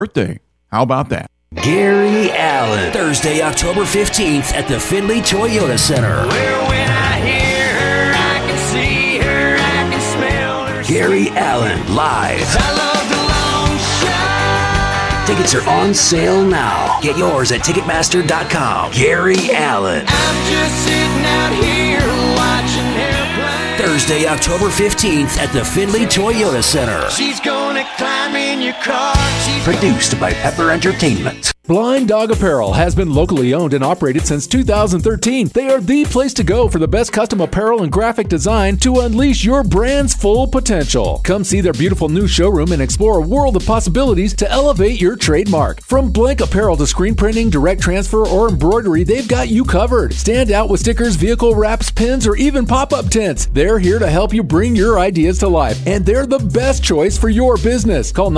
birthday. How about that? Gary Allan, Thursday, October 15th at the Findlay Toyota Center. Well, when I hear her, I can see her, I can smell her. Gary Allan, live. I love the long shot. Tickets are on sale now. Get yours at Ticketmaster.com. Gary Allan. I'm just sitting out here watching airplanes. Thursday, October 15th at the Findlay Toyota Center. She's gonna climb in your car. Produced by Pepper Entertainment. Blind Dog Apparel has been locally owned and operated since 2013. They are the place to go for the best custom apparel and graphic design to unleash your brand's full potential. Come see their beautiful new showroom and explore a world of possibilities to elevate your trademark. From blank apparel to screen printing, direct transfer, or embroidery, they've got you covered. Stand out with stickers, vehicle wraps, pins, or even pop-up tents. They're here to help you bring your ideas to life, and they're the best choice for your business. Call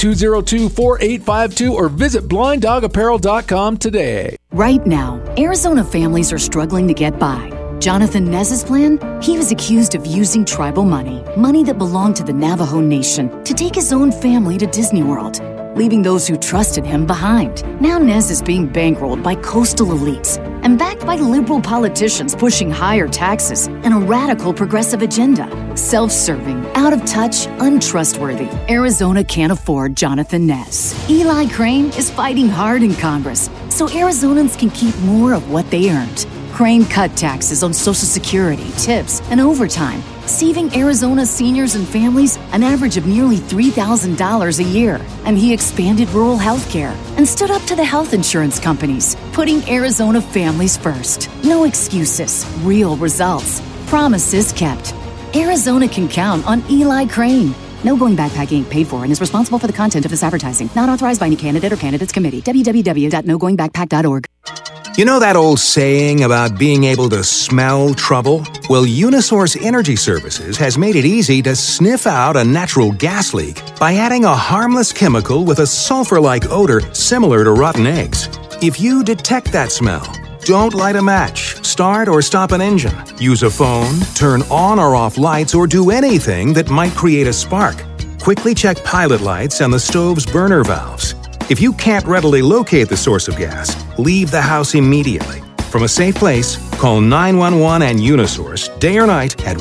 928-202-4852 or visit blinddogapparel.com today. Right now, Arizona families are struggling to get by. Jonathan Nez's plan? He was accused of using tribal money that belonged to the Navajo Nation, to take his own family to Disney World, leaving those who trusted him behind. Now Nez is being bankrolled by coastal elites and backed by liberal politicians pushing higher taxes and a radical progressive agenda. Self-serving, out of touch, untrustworthy. Arizona can't afford Jonathan Nez. Eli Crane is fighting hard in Congress so Arizonans can keep more of what they earned. Crane cut taxes on Social Security, tips, and overtime, saving Arizona seniors and families an average of nearly $3,000 a year. And he expanded rural health care and stood up to the health insurance companies, putting Arizona families first. No excuses, real results, promises kept. Arizona can count on Eli Crane. No Going Backpack Inc. paid for and is responsible for the content of this advertising. Not authorized by any candidate or candidates committee. www.nogoingbackpack.org. You know that old saying about being able to smell trouble? Well, Unisource Energy Services has made it easy to sniff out a natural gas leak by adding a harmless chemical with a sulfur-like odor similar to rotten eggs. If you detect that smell, don't light a match, start or stop an engine, use a phone, turn on or off lights, or do anything that might create a spark. Quickly check pilot lights and the stove's burner valves. If you can't readily locate the source of gas, leave the house immediately. From a safe place, call 911 and Unisource day or night at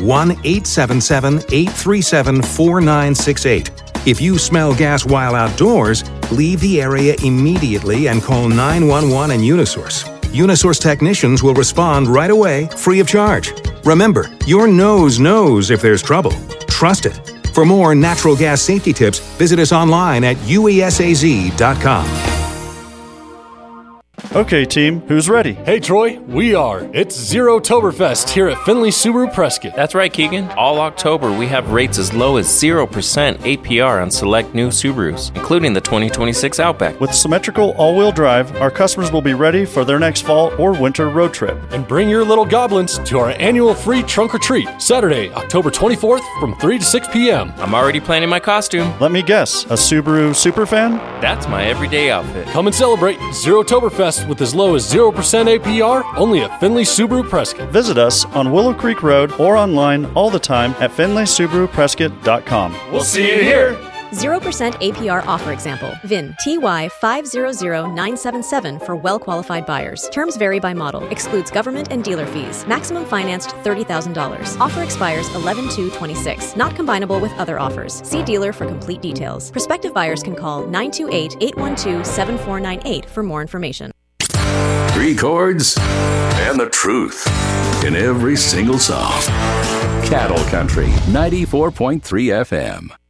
1-877-837-4968. If you smell gas while outdoors, leave the area immediately and call 911 and Unisource. Unisource technicians will respond right away, free of charge. Remember, your nose knows if there's trouble. Trust it. For more natural gas safety tips, visit us online at uesaz.com. Okay, team, who's ready? Hey, Troy, we are. It's Zero-Toberfest here at Findlay Subaru Prescott. That's right, Keegan. All October, we have rates as low as 0% APR on select new Subarus, including the 2026 Outback. With symmetrical all-wheel drive, our customers will be ready for their next fall or winter road trip. And bring your little goblins to our annual free trunk or treat, Saturday, October 24th from 3 to 6 p.m. I'm already planning my costume. Let me guess, a Subaru superfan? That's my everyday outfit. Come and celebrate Zero-Toberfest with as low as 0% APR, only at Findlay Subaru Prescott. Visit us on Willow Creek Road or online all the time at FindlaySubaruPrescott.com. We'll see you here. 0% APR offer example. VIN TY500977 for well-qualified buyers. Terms vary by model. Excludes government and dealer fees. Maximum financed $30,000. Offer expires 11/2/26. Not combinable with other offers. See dealer for complete details. Prospective buyers can call 928-812-7498 for more information. 3 chords and the truth in every single song. Cattle Country 94.3 FM.